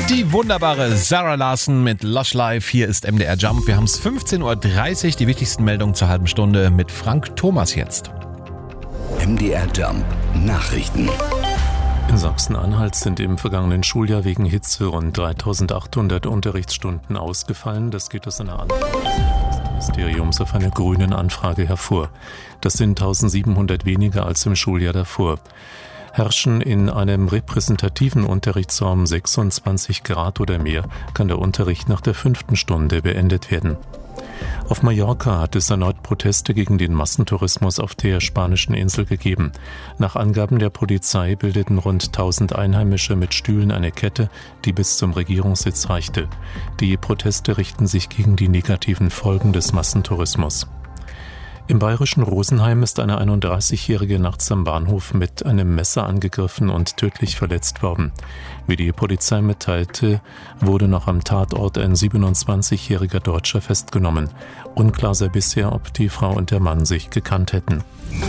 Die wunderbare Sarah Larson mit Lush Life. Hier ist MDR Jump. Wir haben es 15.30 Uhr. Die wichtigsten Meldungen zur halben Stunde mit Frank Thomas jetzt. MDR Jump Nachrichten. In Sachsen-Anhalt sind im vergangenen Schuljahr wegen Hitze rund 3.800 Unterrichtsstunden ausgefallen. Das geht aus einer Antwort des Ministeriums auf eine grünen Anfrage hervor. Das sind 1.700 weniger als im Schuljahr davor. Herrschen in einem repräsentativen Unterrichtsraum 26 Grad oder mehr, kann der Unterricht nach der 5. Stunde beendet werden. Auf Mallorca hat es erneut Proteste gegen den Massentourismus auf der spanischen Insel gegeben. Nach Angaben der Polizei bildeten rund 1000 Einheimische mit Stühlen eine Kette, die bis zum Regierungssitz reichte. Die Proteste richten sich gegen die negativen Folgen des Massentourismus. Im bayerischen Rosenheim ist eine 31-Jährige nachts am Bahnhof mit einem Messer angegriffen und tödlich verletzt worden. Wie die Polizei mitteilte, wurde noch am Tatort ein 27-jähriger Deutscher festgenommen. Unklar sei bisher, ob die Frau und der Mann sich gekannt hätten.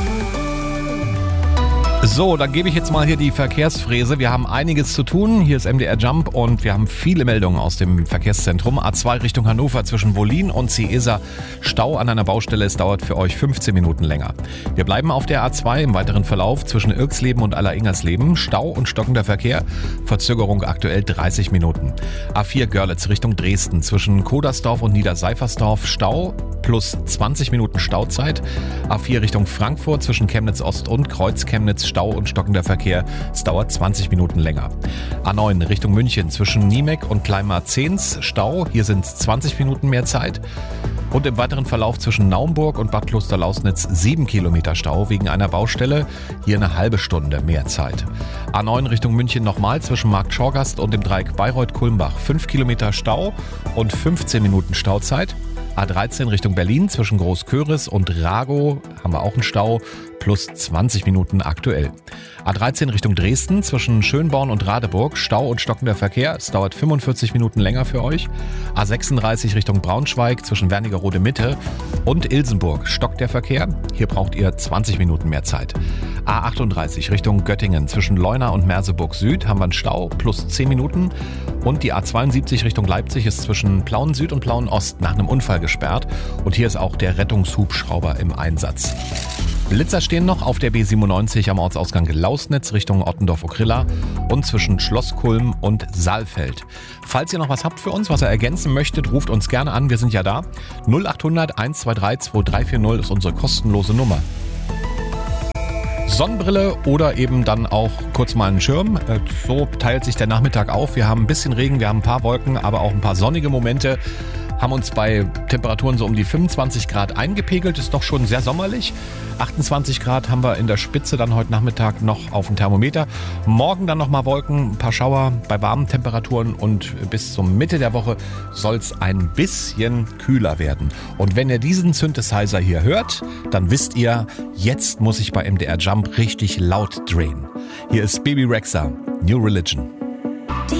So, dann gebe ich jetzt mal hier die Verkehrsfräse. Wir haben einiges zu tun. Hier ist MDR Jump und wir haben viele Meldungen aus dem Verkehrszentrum. A2 Richtung Hannover zwischen Wollin und Ciesa. Stau an einer Baustelle. Es dauert für euch 15 Minuten länger. Wir bleiben auf der A2 im weiteren Verlauf zwischen Irksleben und Alleringers-Leben. Stau und stockender Verkehr. Verzögerung aktuell 30 Minuten. A4 Görlitz Richtung Dresden zwischen Kodersdorf und Niederseifersdorf. Stau plus 20 Minuten Stauzeit. A4 Richtung Frankfurt zwischen Chemnitz Ost und Kreuz-Chemnitz. Stau und stockender Verkehr. Es dauert 20 Minuten länger. A9 Richtung München zwischen Niemek und Kleinmar-Zehns. Stau. Hier sind 20 Minuten mehr Zeit. Und im weiteren Verlauf zwischen Naumburg und Bad Klosterlausnitz 7 Kilometer Stau wegen einer Baustelle. Hier eine halbe Stunde mehr Zeit. A9 Richtung München nochmal zwischen Markt Schorgast und dem Dreieck Bayreuth-Kulmbach 5 Kilometer Stau und 15 Minuten Stauzeit. A13 Richtung Berlin zwischen Großköris und Ragow haben wir auch einen Stau, plus 20 Minuten aktuell. A13 Richtung Dresden zwischen Schönborn und Radeburg, Stau und stockender Verkehr. Es dauert 45 Minuten länger für euch. A36 Richtung Braunschweig zwischen Wernigerode Mitte und Ilsenburg stockt der Verkehr. Hier braucht ihr 20 Minuten mehr Zeit. A38 Richtung Göttingen zwischen Leuna und Merseburg Süd haben wir einen Stau, plus 10 Minuten. Und die A72 Richtung Leipzig ist zwischen Plauen Süd und Plauen Ost nach einem Unfall gesperrt. Und hier ist auch der Rettungshubschrauber im Einsatz. Blitzer stehen noch auf der B97 am Ortsausgang Lausnitz Richtung Ottendorf-Okrilla und zwischen Schlosskulm und Saalfeld. Falls ihr noch was habt für uns, was ihr ergänzen möchtet, ruft uns gerne an. Wir sind ja da. 0800 123 2340 ist unsere kostenlose Nummer. Sonnenbrille oder eben dann auch kurz mal einen Schirm. So teilt sich der Nachmittag auf. Wir haben ein bisschen Regen, wir haben ein paar Wolken, aber auch ein paar sonnige Momente. Haben uns bei Temperaturen so um die 25 Grad eingepegelt, ist doch schon sehr sommerlich. 28 Grad haben wir in der Spitze dann heute Nachmittag noch auf dem Thermometer. Morgen dann nochmal Wolken, ein paar Schauer bei warmen Temperaturen und bis zur Mitte der Woche soll es ein bisschen kühler werden. Und wenn ihr diesen Synthesizer hier hört, dann wisst ihr, jetzt muss ich bei MDR Jump richtig laut drehen. Hier ist Baby Rexha, New Religion.